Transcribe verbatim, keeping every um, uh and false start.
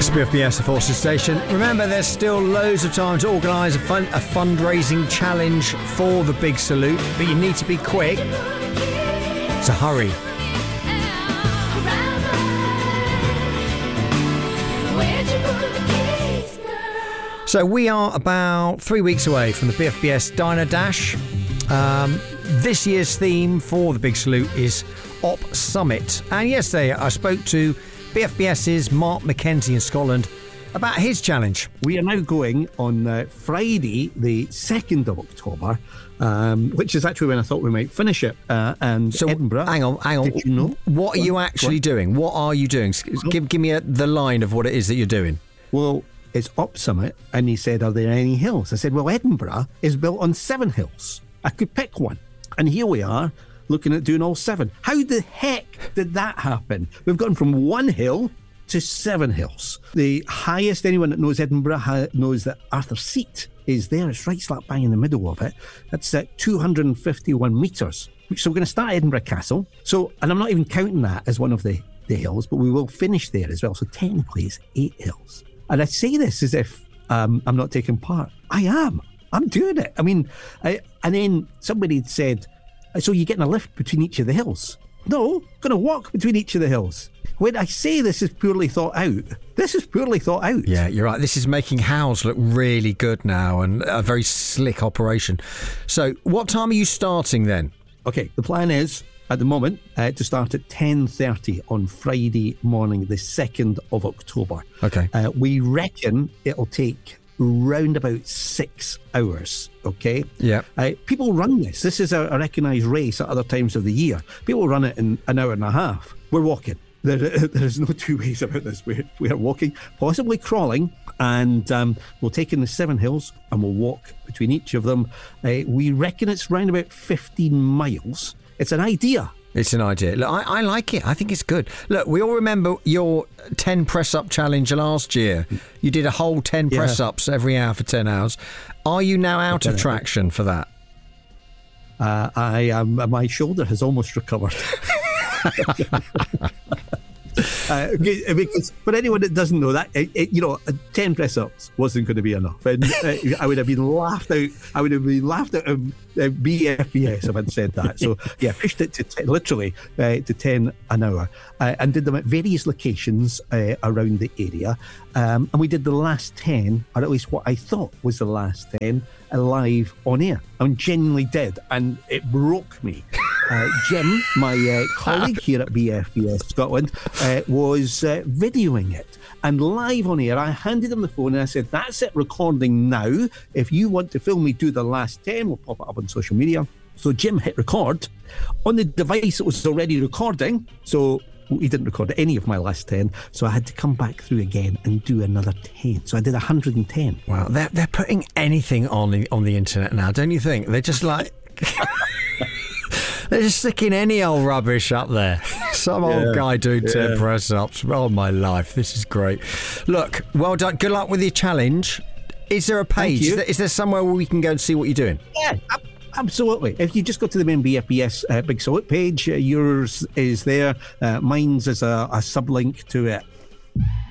It's B F B S, the Forces Station. Remember, there's still loads of time to organise a, fun, a fundraising challenge for the Big Salute, but you need to be quick. So hurry. So we are about three weeks away from the B F B S Diner Dash. Um, this year's theme for the Big Salute is Op Summit. And yesterday I spoke to BFBS's Mark McKenzie in Scotland about his challenge. We are now going on uh, Friday, the second of October, um, which is actually when I thought we might finish it. Uh, and so, Edinburgh. Hang on, hang on. Did you know? What are you actually doing? What are you doing? Give, give me a, the line of what it is that you're doing. Well, it's Op Summit, and he said, are there any hills? I said, well, Edinburgh is built on seven hills. I could pick one. And here we are, looking at doing all seven. How the heck did that happen? We've gone from one hill to seven hills. The highest, anyone that knows Edinburgh ha- knows that Arthur's Seat is there. It's right slap bang in the middle of it. That's at two hundred fifty-one metres. So we're going to start at Edinburgh Castle. So, and I'm not even counting that as one of the, the hills, but we will finish there as well. So technically it's eight hills. And I say this as if um, I'm not taking part. I am. I'm doing it. I mean, I, and then somebody said, so you're getting a lift between each of the hills? No, I'm going to walk between each of the hills. When I say this is poorly thought out, this is poorly thought out. Yeah, you're right. This is making Howes look really good now and a very slick operation. So what time are you starting then? Okay, the plan is, at the moment, uh, to start at ten thirty on Friday morning, the second of October. Okay. Uh, we reckon it'll take round about six hours, okay? Yeah. Uh, people run this. This is a, a recognised race at other times of the year. People run it in an hour and a half. We're walking. There, there's no two ways about this. We're, we're walking, possibly crawling, and um, we'll take in the seven hills and we'll walk between each of them. Uh, we reckon it's round about fifteen miles. It's an idea. It's an idea. Look, I, I like it. I think it's good. Look, we all remember your ten press-up challenge last year. You did a whole ten yeah. press-ups every hour for ten hours. Are you now out of traction for that? Uh, I am. Um, my shoulder has almost recovered. Uh, because for anyone that doesn't know that, it, it, you know, ten press-ups wasn't going to be enough, and uh, I would have been laughed out. I would have been laughed out of uh, B F B S if I'd said that. So yeah, pushed it to ten, literally uh, to ten an hour, uh, and did them at various locations uh, around the area. Um, and we did the last ten, or at least what I thought was the last ten, live on air. I mean, genuinely did, and it broke me. Uh, Jim, my uh, colleague here at B F B S Scotland, uh, was uh, videoing it. And live on air, I handed him the phone and I said, that's it, recording now. If you want to film me do the last ten, we'll pop it up on social media. So Jim hit record on the device that was already recording. So he didn't record any of my last ten. So I had to come back through again and do another ten. So I did one hundred ten. Wow, they're, they're putting anything on the, on the internet now, don't you think? They're just like... They're just sticking any old rubbish up there. Some old yeah, guy doing ten yeah. press-ups. Oh, my life. This is great. Look, well done. Good luck with your challenge. Is there a page? Is there, is there somewhere where we can go and see what you're doing? Yeah, absolutely. If you just go to the main B F B S uh, Big Salute page, uh, yours is there. Uh, mine's is a, a sub-link to it.